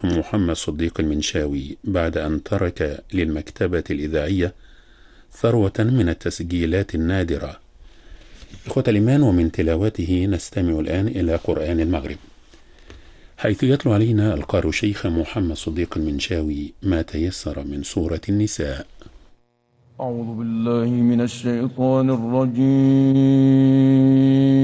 محمد صديق المنشاوي بعد أن ترك للمكتبة الإذاعية ثروة من التسجيلات النادرة. إخوة الإيمان، ومن تلاوته نستمع الآن إلى قرآن المغرب، حيث يتلو علينا القارئ الشيخ محمد صديق المنشاوي ما تيسر من سورة النساء. أعوذ بالله من الشيطان الرجيم.